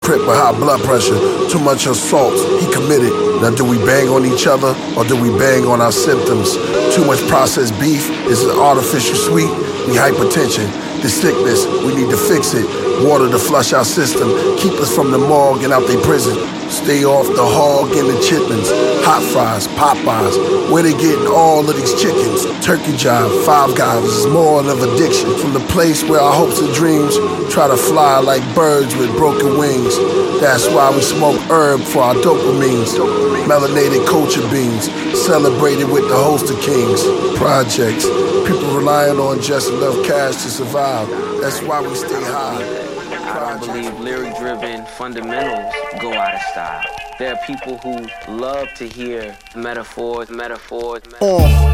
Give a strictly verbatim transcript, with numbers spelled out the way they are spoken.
crip with high blood pressure. Too much assaults, he committed. Now do we bang on each other or do we bang on our symptoms? Too much processed beef, is it artificial sweet? We hypertension, the sickness, we need to fix it. Water to flush our system, keep us from the morgue and out they prison. Stay off the hog and the chitlins, hot fries, Popeyes, where they getting all of these chickens. Turkey Jive, Five Guys is more of addiction. From the place where our hopes and dreams try to fly like birds with broken wings. That's why we smoke herb for our dopamines. Melanated culture beans, celebrated with the host of kings. Projects, people relying on just enough cash to survive. That's why we stay high. I don't believe lyric-driven fundamentals go out of style. There are people who love to hear metaphors, metaphors, metaphors. Uh.